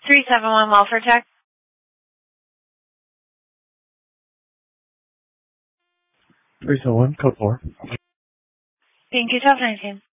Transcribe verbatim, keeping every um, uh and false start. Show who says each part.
Speaker 1: three seven one Welfare Tech.
Speaker 2: three seven one, code four.
Speaker 1: Thank you, twelve nineteen.